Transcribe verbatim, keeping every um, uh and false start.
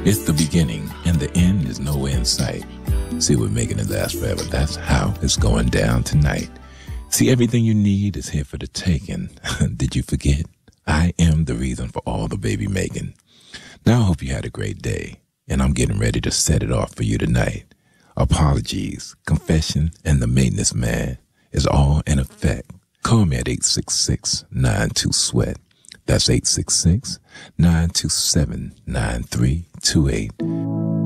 It's the beginning, and the end is nowhere in sight. See, we're making it last forever. That's how it's going down tonight. See, everything you need is here for the taking. Did you forget? I am the reason for all the baby making. Now I hope you had a great day, and I'm getting ready to set it off for you tonight. Apologies, confession, and the maintenance man is all in effect. Call me at eight six six, nine two, sweat. That's eight six six, nine two seven, nine three two eight.